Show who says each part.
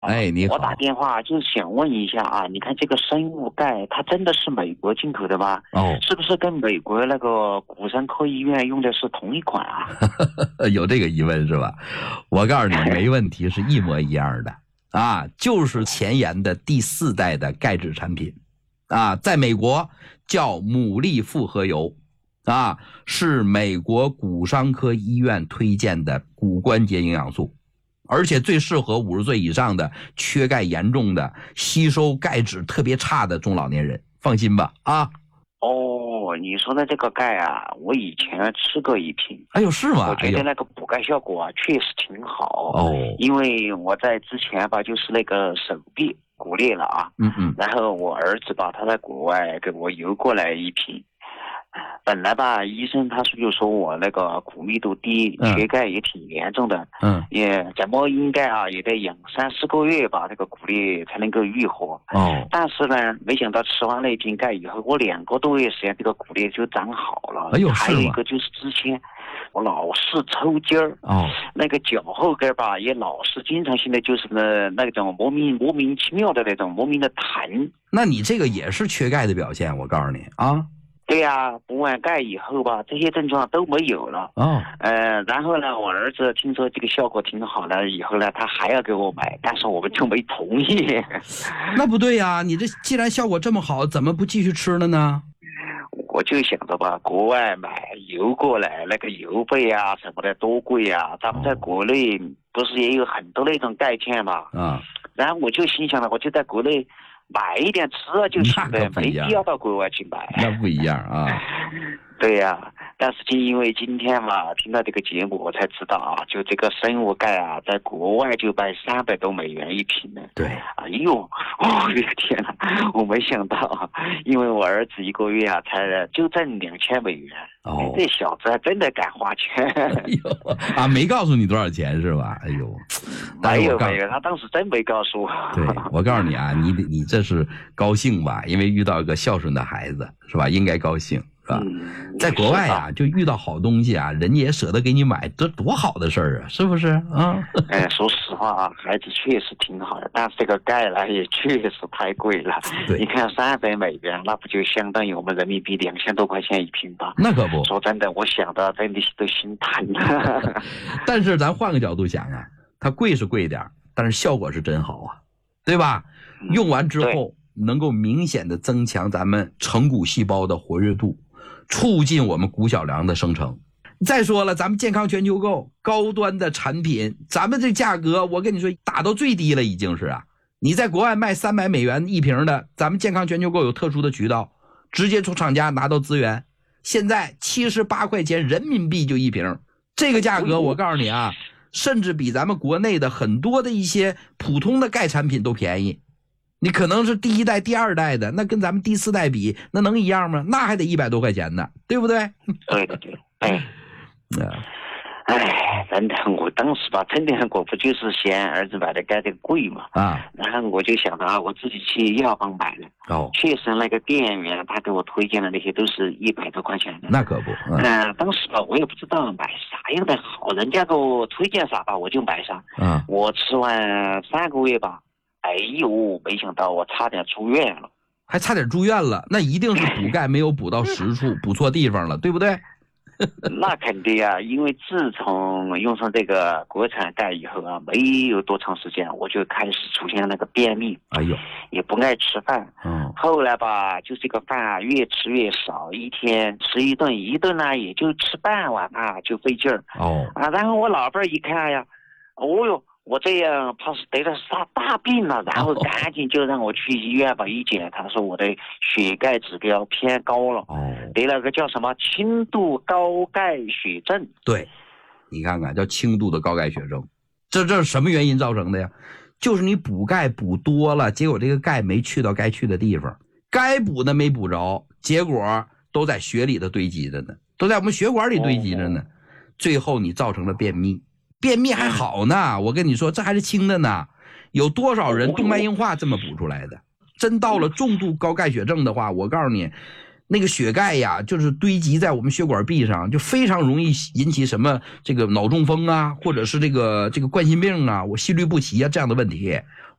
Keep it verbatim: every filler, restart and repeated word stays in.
Speaker 1: 哎，你好。
Speaker 2: 我打电话就是想问一下啊，你看这个生物钙，它真的是美国进口的吗？
Speaker 1: 哦，
Speaker 2: 是不是跟美国那个骨伤科医院用的是同一款啊？
Speaker 1: 有这个疑问是吧？我告诉你，没问题，是一模一样的啊，就是前沿的第四代的钙质产品啊，在美国叫牡蛎复合油啊，是美国骨伤科医院推荐的骨关节营养素。而且最适合五十岁以上的缺钙严重的、吸收钙质特别差的中老年人，放心吧啊！
Speaker 2: 哦，你说的这个钙啊，我以前吃过一瓶。
Speaker 1: 哎呦，是吗？
Speaker 2: 我觉得那个补钙效果啊，确实挺好。
Speaker 1: 哦，
Speaker 2: 因为我在之前吧，就是那个手臂骨裂了啊。
Speaker 1: 嗯嗯。
Speaker 2: 然后我儿子吧，他在国外给我邮过来一瓶。本来吧，医生他是就说我那个骨密度低，缺钙也挺严重的，
Speaker 1: 嗯，
Speaker 2: 也怎么应该啊，也得养三四个月吧，这个骨裂才能够愈合。
Speaker 1: 哦，
Speaker 2: 但是呢，没想到吃完那瓶钙以后，我两个多月时间，这个骨裂就长好了。
Speaker 1: 哎呦，
Speaker 2: 还有一个就是之前我老是抽筋儿，
Speaker 1: 哦，
Speaker 2: 那个脚后跟吧，也老是经常性的就是呢那种莫名莫名其妙的那种莫名的疼。
Speaker 1: 那你这个也是缺钙的表现，我告诉你啊。
Speaker 2: 对呀、啊，补完钙以后吧，这些症状都没有了。
Speaker 1: 哦，
Speaker 2: 呃，然后呢，我儿子听说这个效果挺好的，以后呢，他还要给我买，但是我们就没同意。
Speaker 1: 那不对呀、啊，你这既然效果这么好，怎么不继续吃了呢？
Speaker 2: 我就想着吧，国外买邮过来，那个邮费啊什么的多贵啊，咱们在国内不是也有很多那种钙片嘛？
Speaker 1: 啊，
Speaker 2: 然后我就心想了，我就在国内买一点吃了就行了，没必要到国外去买。
Speaker 1: 那不一样啊。
Speaker 2: 对呀、啊，但是就因为今天嘛，听到这个节目，我才知道啊，就这个生物钙啊，在国外就卖三百多美元一瓶呢。
Speaker 1: 对，
Speaker 2: 哎呦，我的天哪，我没想到啊，因为我儿子一个月啊，才就挣两千美元。
Speaker 1: 哦，
Speaker 2: 这小子还真的敢花钱。
Speaker 1: 哎呦啊，没告诉你多少钱是吧？哎呦，
Speaker 2: 没有没有，他当时真没告诉我。
Speaker 1: 对，我告诉你啊，你你这是高兴吧？因为遇到一个孝顺的孩子，是吧？应该高兴。是吧？
Speaker 2: 嗯、
Speaker 1: 在国外啊，就遇到好东西啊，人家也舍得给你买，这多好的事儿啊，是不是啊？
Speaker 2: 哎，说实话啊，孩子确实挺好的，但是这个钙呢也确实太贵了。
Speaker 1: 对，
Speaker 2: 你看三百美元，那不就相当于我们人民币两千多块钱一瓶吧？
Speaker 1: 那可不。
Speaker 2: 说真的，我想到真的都心疼了。
Speaker 1: 但是咱换个角度想啊，它贵是贵点，但是效果是真好啊，对吧？嗯、用完之后能够明显的增强咱们成骨细胞的活跃度。促进我们骨小梁的生成。再说了，咱们健康全球购高端的产品，咱们这价格我跟你说打到最低了已经是啊。你在国外卖三百美元一瓶的，咱们健康全球购有特殊的渠道，直接从厂家拿到资源。现在七十八块钱人民币就一瓶，这个价格我告诉你啊，甚至比咱们国内的很多的一些普通的钙产品都便宜。你可能是第一代、第二代的，那跟咱们第四代比，那能一样吗？那还得一百多块钱呢，对不对？
Speaker 2: 对对对，哎，哎，真的，我当时吧，真的我不就是嫌儿子买的钙这个贵嘛，
Speaker 1: 啊，
Speaker 2: 然后我就想到啊，我自己去药房买了，
Speaker 1: 哦，
Speaker 2: 确实那个店员他给我推荐的那些都是一百多块钱的，
Speaker 1: 那可不，
Speaker 2: 嗯、呃，当时吧，我也不知道买啥样的好，人家给我推荐啥吧，我就买啥，
Speaker 1: 嗯，
Speaker 2: 我吃完三个月吧。哎呦，没想到我差点住院了，
Speaker 1: 还差点住院了，那一定是补钙没有补到实处，补错地方了，对不对？
Speaker 2: 那肯定啊，因为自从用上这个国产钙以后啊，没有多长时间，我就开始出现那个便秘，
Speaker 1: 哎呦，
Speaker 2: 也不爱吃饭，
Speaker 1: 嗯，
Speaker 2: 后来吧，就这个饭越吃越少，一天吃一顿，一顿呢也就吃半碗啊，就费劲儿，
Speaker 1: 哦，
Speaker 2: 啊，然后我老伴儿一看呀，哦哟。我这样怕是得了啥大病了，然后赶紧就让我去医院吧，一检他说我的血钙指标偏高了，
Speaker 1: 哦，
Speaker 2: 得了个叫什么轻度高钙血症。
Speaker 1: 对，你看看叫轻度的高钙血症，这这是什么原因造成的呀？就是你补钙补多了，结果这个钙没去到该去的地方，该补的没补着，结果都在血里头堆积着呢，都在我们血管里堆积着呢，哦、最后你造成了便秘。便秘还好呢，我跟你说，这还是轻的呢。有多少人动脉硬化这么补出来的？真到了重度高钙血症的话，我告诉你， 那个血钙呀，就是堆积在我们血管壁上，就非常容易引起什么这个脑中风啊，或者是这个这个冠心病啊，我心律不齐啊这样的问题。